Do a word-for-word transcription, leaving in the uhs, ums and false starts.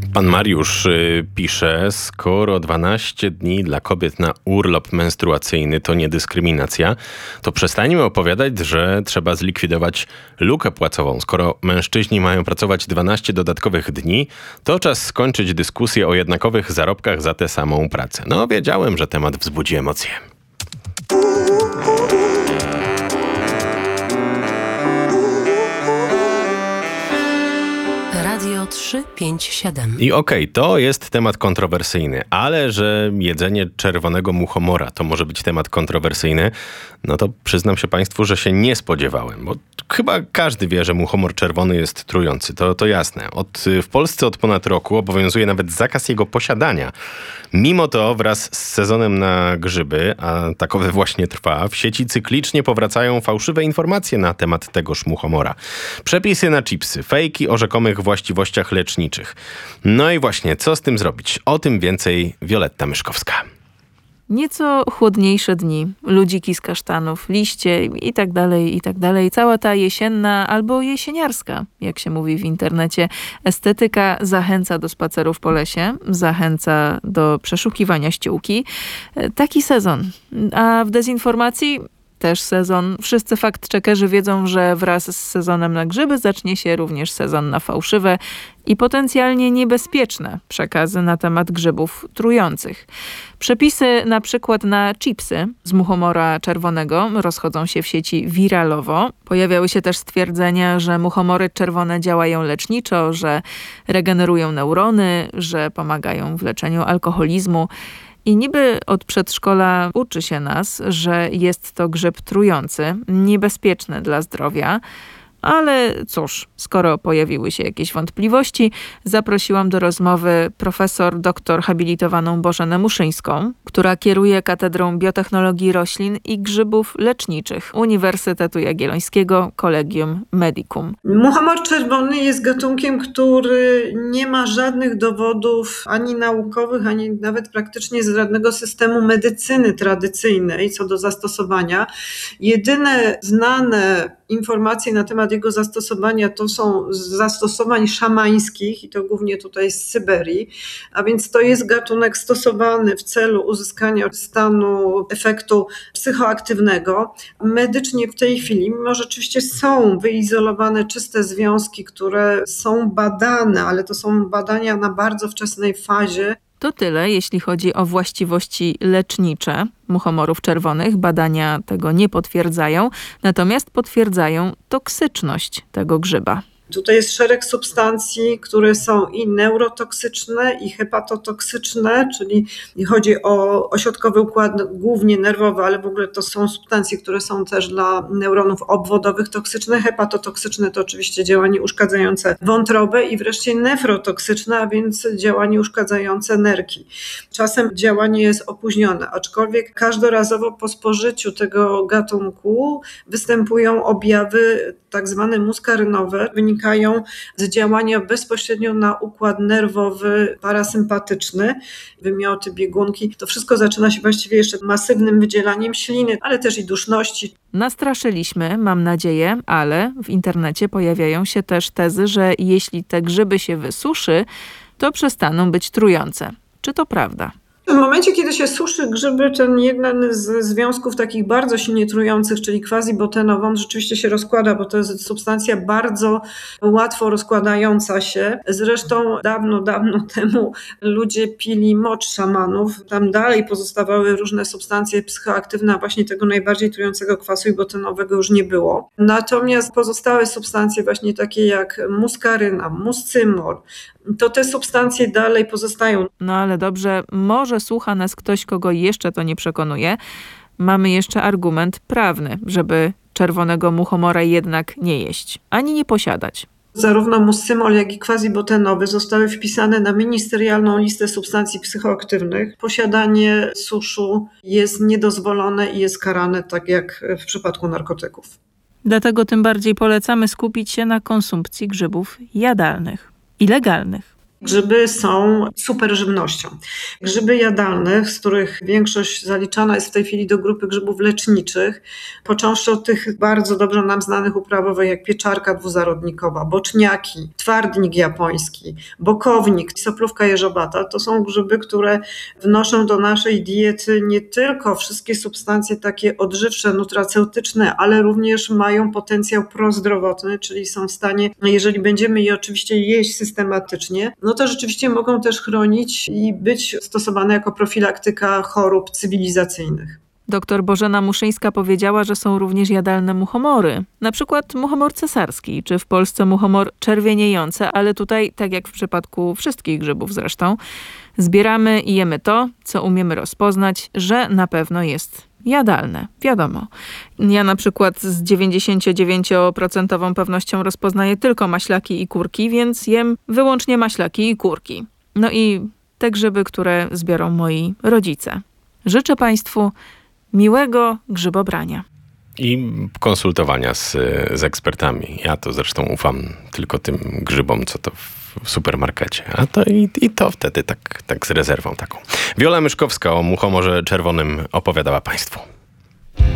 Pan Mariusz y, pisze, skoro dwanaście dni dla kobiet na urlop menstruacyjny to nie dyskryminacja, to przestańmy opowiadać, że trzeba zlikwidować lukę płacową. Skoro mężczyźni mają pracować dwanaście dodatkowych dni, to czas skończyć dyskusję o jednakowych zarobkach za tę samą pracę. No, wiedziałem, że temat wzbudzi emocje. Radio trzy pięć siedem. I okej, okay, to jest temat kontrowersyjny, ale że jedzenie czerwonego muchomora to może być temat kontrowersyjny, no to przyznam się Państwu, że się nie spodziewałem, bo chyba każdy wie, że muchomor czerwony jest trujący, to, to jasne. Od, w Polsce od ponad roku obowiązuje nawet zakaz jego posiadania. Mimo to wraz z sezonem na grzyby, a takowy właśnie trwa, w sieci cyklicznie powracają fałszywe informacje na temat tegoż muchomora. Przepisy na chipsy, fejki o rzekomych właściwościach leczniczych. No i właśnie, co z tym zrobić? O tym więcej Wioletta Myszkowska. Nieco chłodniejsze dni, ludziki z kasztanów, liście i tak dalej, i tak dalej. Cała ta jesienna albo jesieniarska, jak się mówi w internecie, estetyka zachęca do spacerów po lesie, zachęca do przeszukiwania ściółki. Taki sezon. A w dezinformacji też sezon. Wszyscy fact-checkerzy wiedzą, że wraz z sezonem na grzyby zacznie się również sezon na fałszywe i potencjalnie niebezpieczne przekazy na temat grzybów trujących. Przepisy na przykład na chipsy z muchomora czerwonego rozchodzą się w sieci wiralowo. Pojawiały się też stwierdzenia, że muchomory czerwone działają leczniczo, że regenerują neurony, że pomagają w leczeniu alkoholizmu. I niby od przedszkola uczy się nas, że jest to grzyb trujący, niebezpieczny dla zdrowia. Ale cóż, skoro pojawiły się jakieś wątpliwości, zaprosiłam do rozmowy profesor doktor habilitowaną Bożenę Muszyńską, która kieruje Katedrą Biotechnologii Roślin i Grzybów Leczniczych Uniwersytetu Jagiellońskiego Collegium Medicum. Muchomor czerwony jest gatunkiem, który nie ma żadnych dowodów ani naukowych, ani nawet praktycznie z żadnego systemu medycyny tradycyjnej co do zastosowania. Jedyne znane informacje na temat jego zastosowania to są z zastosowań szamańskich i to głównie tutaj z Syberii, a więc to jest gatunek stosowany w celu uzyskania stanu efektu psychoaktywnego. Medycznie w tej chwili, mimo że oczywiście są wyizolowane czyste związki, które są badane, ale to są badania na bardzo wczesnej fazie. To tyle, jeśli chodzi o właściwości lecznicze muchomorów czerwonych. Badania tego nie potwierdzają, natomiast potwierdzają toksyczność tego grzyba. Tutaj jest szereg substancji, które są i neurotoksyczne, i hepatotoksyczne, czyli chodzi o ośrodkowy układ głównie nerwowy, ale w ogóle to są substancje, które są też dla neuronów obwodowych toksyczne. Hepatotoksyczne to oczywiście działanie uszkadzające wątrobę i wreszcie nefrotoksyczne, a więc działanie uszkadzające nerki. Czasem działanie jest opóźnione, aczkolwiek każdorazowo po spożyciu tego gatunku występują objawy tak zwane muskarynowe, wynikają z działania bezpośrednio na układ nerwowy parasympatyczny, wymioty, biegunki. To wszystko zaczyna się właściwie jeszcze masywnym wydzielaniem śliny, ale też i duszności. Nastraszyliśmy, mam nadzieję, ale w internecie pojawiają się też tezy, że jeśli te grzyby się wysuszy, to przestaną być trujące. Czy to prawda? W momencie, kiedy się suszy grzyby, ten jeden z związków takich bardzo silnie trujących, czyli quasi-botenową, on rzeczywiście się rozkłada, bo to jest substancja bardzo łatwo rozkładająca się. Zresztą dawno, dawno temu ludzie pili mocz szamanów. Tam dalej pozostawały różne substancje psychoaktywne, a właśnie tego najbardziej trującego kwasu botenowego już nie było. Natomiast pozostałe substancje właśnie takie jak muskaryna, muscymol, to te substancje dalej pozostają. No ale dobrze, może słucha nas ktoś, kogo jeszcze to nie przekonuje. Mamy jeszcze argument prawny, żeby czerwonego muchomora jednak nie jeść, ani nie posiadać. Zarówno muscymol, jak i quasi-botenowy zostały wpisane na ministerialną listę substancji psychoaktywnych. Posiadanie suszu jest niedozwolone i jest karane tak jak w przypadku narkotyków. Dlatego tym bardziej polecamy skupić się na konsumpcji grzybów jadalnych i legalnych. Grzyby są super żywnością. Grzyby jadalne, z których większość zaliczana jest w tej chwili do grupy grzybów leczniczych, począwszy od tych bardzo dobrze nam znanych uprawowych jak pieczarka dwuzarodnikowa, boczniaki, twardnik japoński, bokownik, soplówka jeżobata, to są grzyby, które wnoszą do naszej diety nie tylko wszystkie substancje takie odżywcze, nutraceutyczne, ale również mają potencjał prozdrowotny, czyli są w stanie, jeżeli będziemy je oczywiście jeść systematycznie, no to rzeczywiście mogą też chronić i być stosowane jako profilaktyka chorób cywilizacyjnych. Doktor Bożena Muszyńska powiedziała, że są również jadalne muchomory. Na przykład muchomor cesarski, czy w Polsce muchomor czerwieniejący, ale tutaj, tak jak w przypadku wszystkich grzybów zresztą, zbieramy i jemy to, co umiemy rozpoznać, że na pewno jest jadalne. Wiadomo. Ja na przykład z dziewięćdziesięciodziewięcioprocentową pewnością rozpoznaję tylko maślaki i kurki, więc jem wyłącznie maślaki i kurki. No i te grzyby, które zbiorą moi rodzice. Życzę Państwu miłego grzybobrania. I konsultowania z, z ekspertami. Ja to zresztą ufam tylko tym grzybom, co to w supermarkecie. A to i, i to wtedy tak, tak z rezerwą taką. Wiola Myszkowska o muchomorze czerwonym opowiadała Państwu.